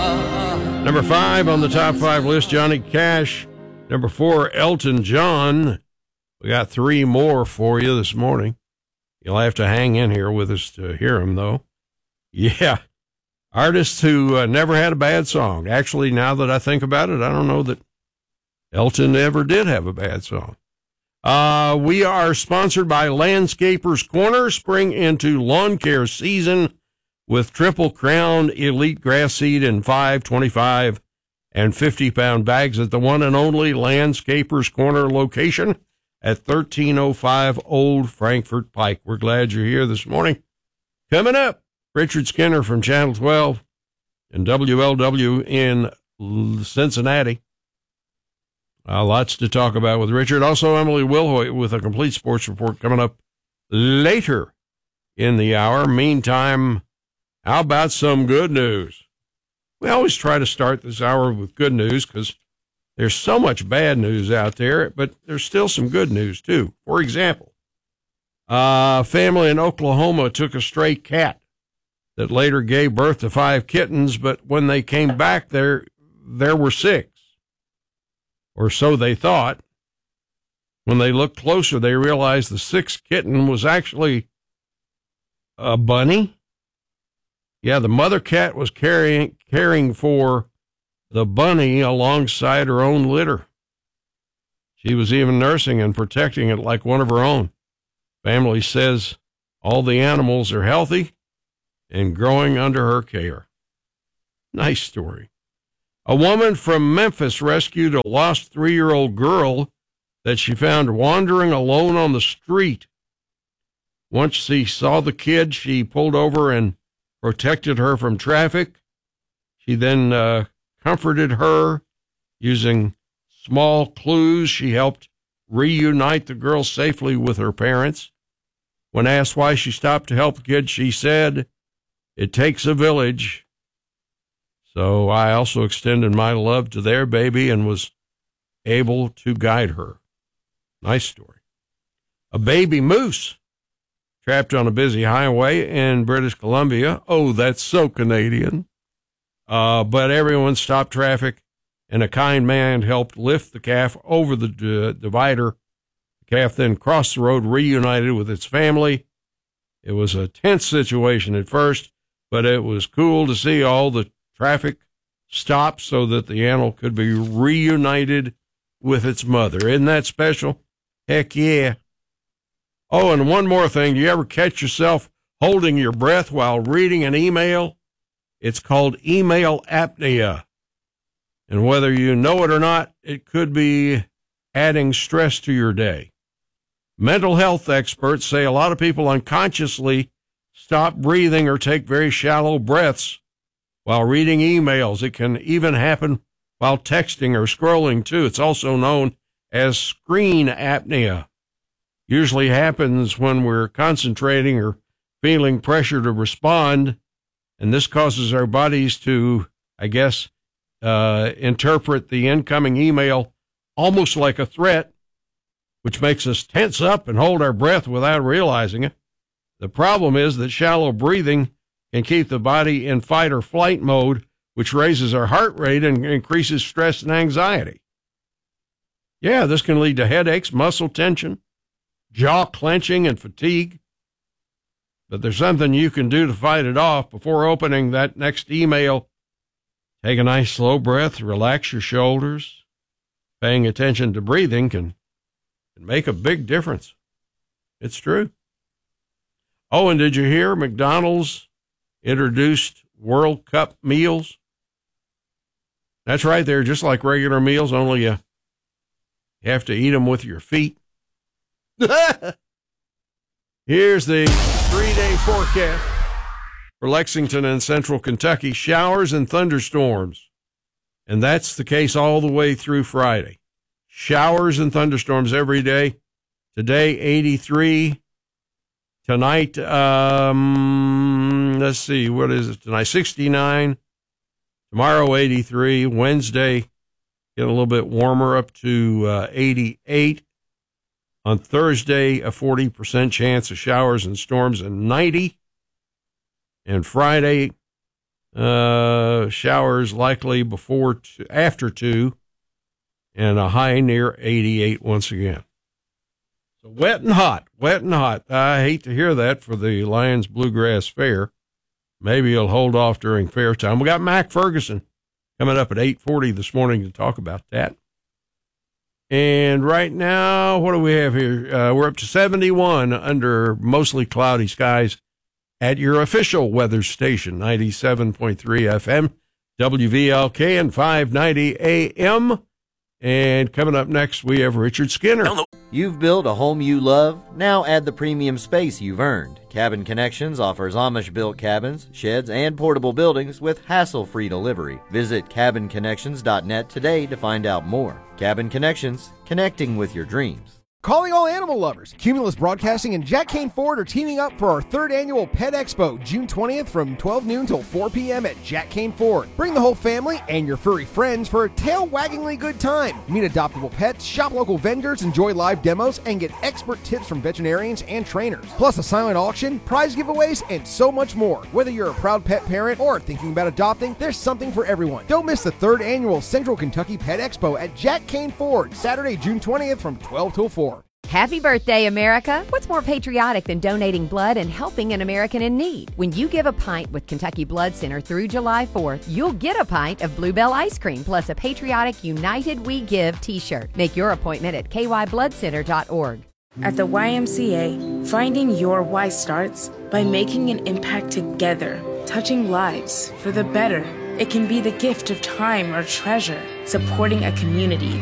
Number 5 on the top 5 list, Johnny Cash. Number 4, Elton John. We got 3 more for you this morning. You'll have to hang in here with us to hear them, though. Yeah, artists who never had a bad song. Actually, now that I think about it, I don't know that Elton ever did have a bad song. We are sponsored by Landscapers Corner. Spring into lawn care season with Triple Crown Elite Grass Seed in 5, 25, and 50-pound bags at the one and only Landscapers Corner location at 1305 Old Frankfort Pike. We're glad you're here this morning. Coming up, Richard Skinner from Channel 12 and WLW in Cincinnati. Lots to talk about with Richard. Also, Emily Wilhoit with a complete sports report coming up later in the hour. Meantime, how about some good news? We always try to start this hour with good news because there's so much bad news out there, but there's still some good news, too. For example, a family in Oklahoma took a stray cat that later gave birth to 5 kittens, but when they came back, there were 6. Or so they thought. When they looked closer, they realized the 6th kitten was actually a bunny. Yeah, the mother cat was caring for the bunny alongside her own litter. She was even nursing and protecting it like one of her own. Family says all the animals are healthy and growing under her care. Nice story. A woman from Memphis rescued a lost 3-year-old girl that she found wandering alone on the street. Once she saw the kid, she pulled over and protected her from traffic. She then comforted her using small clues. She helped reunite the girl safely with her parents. When asked why she stopped to help the kid, she said, "It takes a village." So I also extended my love to their baby and was able to guide her. Nice story. A baby moose trapped on a busy highway in British Columbia. Oh, that's so Canadian. But everyone stopped traffic, and a kind man helped lift the calf over the divider. The calf then crossed the road, reunited with its family. It was a tense situation at first, but it was cool to see all the traffic stop so that the animal could be reunited with its mother. Isn't that special? Heck yeah. Oh, and one more thing. Do you ever catch yourself holding your breath while reading an email? It's called email apnea. And whether you know it or not, it could be adding stress to your day. Mental health experts say a lot of people unconsciously stop breathing or take very shallow breaths while reading emails. It can even happen while texting or scrolling, too. It's also known as screen apnea. Usually happens when we're concentrating or feeling pressure to respond, and this causes our bodies to, interpret the incoming email almost like a threat, which makes us tense up and hold our breath without realizing it. The problem is that shallow breathing can keep the body in fight or flight mode, which raises our heart rate and increases stress and anxiety. Yeah, this can lead to headaches, muscle tension, jaw clenching, and fatigue. But there's something you can do to fight it off. Before opening that next email, take a nice slow breath, relax your shoulders. Paying attention to breathing can make a big difference. It's true. Oh, and did you hear McDonald's introduced World Cup meals? That's right, they're just like regular meals, only you have to eat them with your feet. Here's the 3-day forecast for Lexington and central Kentucky. Showers and thunderstorms. And that's the case all the way through Friday. Showers and thunderstorms every day. Today, 83. Tonight, let's see, what is it tonight? 69. Tomorrow, 83. Wednesday, get a little bit warmer up to 88. On Thursday, a 40% chance of showers and storms and 90. And Friday, Showers likely after 2, and a high near 88 once again. So wet and hot. I hate to hear that for the Lions Bluegrass Fair. Maybe he'll hold off during fair time. We got Mac Ferguson coming up at 8:40 this morning to talk about that. And right now, what do we have here? We're up to 71 under mostly cloudy skies at your official weather station, 97.3 FM, WVLK, and 590 AM. And coming up next, we have Richard Skinner. You've built a home you love. Now add the premium space you've earned. Cabin Connections offers Amish-built cabins, sheds, and portable buildings with hassle-free delivery. Visit cabinconnections.net today to find out more. Cabin Connections, connecting with your dreams. Calling all animal lovers. Cumulus Broadcasting and Jack Kane Ford are teaming up for our 3rd annual Pet Expo, June 20th from 12 noon till 4 p.m. at Jack Kane Ford. Bring the whole family and your furry friends for a tail-waggingly good time. Meet adoptable pets, shop local vendors, enjoy live demos, and get expert tips from veterinarians and trainers. Plus a silent auction, prize giveaways, and so much more. Whether you're a proud pet parent or thinking about adopting, there's something for everyone. Don't miss the 3rd annual Central Kentucky Pet Expo at Jack Kane Ford, Saturday, June 20th from 12 till 4. Happy birthday, America! What's more patriotic than donating blood and helping an American in need? When you give a pint with Kentucky Blood Center through July 4th, you'll get a pint of Bluebell ice cream plus a patriotic United We Give t-shirt. Make your appointment at kybloodcenter.org. At the YMCA, finding your why starts by making an impact together, touching lives for the better. It can be the gift of time or treasure, supporting a community